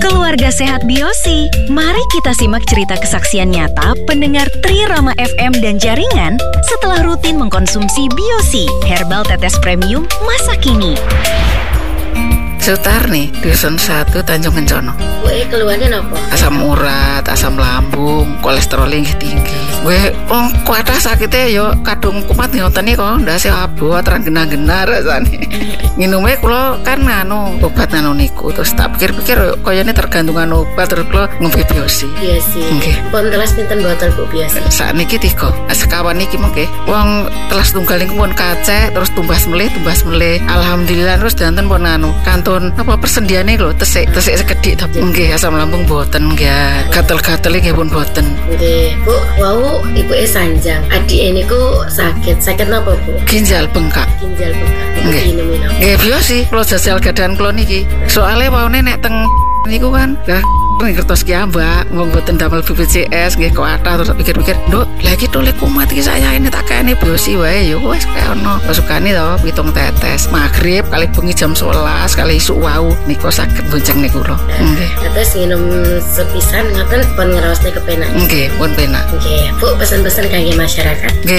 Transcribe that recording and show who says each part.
Speaker 1: Keluarga Sehat Biosi, mari kita simak cerita kesaksian nyata pendengar Tri Rama FM dan jaringan setelah rutin mengkonsumsi Biosi, herbal tetes premium masa kini.
Speaker 2: Sutarni, Dusun 1 Tanjung Kencono.
Speaker 3: Gue keluarnya apa?
Speaker 2: Asam urat, asam lambung, kolesterol tinggi. Gue kuatah sakitnya yo kadung kumat ngoten iki kok ndase abot terang genah-genah rasane. Nginumnya kula kan obat niku terus tak pikir-pikir koyone tergantungan obat terus kula ngombe Biosi.
Speaker 3: Biosi.
Speaker 2: Nggih.
Speaker 3: Pun telas pinten botol Bu Biosi?
Speaker 2: Sakniki 3. Sekawan iki mengke. Wong telas tunggal niku pun kacek terus tumbas melih. Alhamdulillah terus danten pun kantun apa persendiane lho tesik sekedhik to. Nggih, asam lambung boten nggih. Gatel-gatel nggih pun boten.
Speaker 3: Nggih, Bu. Wau ibuke sanjang. Adik niku sakit napa, Bu?
Speaker 2: Ginjal bengkak.
Speaker 3: Nggih.
Speaker 2: Nggih, Biosi kula jajal gadahan kula niki. Soale waune nek teng niku kan ngertos ki Mbak, wong boten damel BPJS nggih kuatah terus pikir-pikir, "Nduk, lha iki tole kumat iki saya ini tak kene Biosi wae ya wis kaya ono." Pasukane to 7 tetes. Magrib kali bengi jam 11 kali isuk wau niku saged bonceng niku lho. Nggih.
Speaker 3: Terus nginum sepisan ngoten pun ngraosne kepenak.
Speaker 2: Nggih, pun penak.
Speaker 3: Nggih, Bu, pesan-pesan kangge masyarakat.
Speaker 2: Nggih,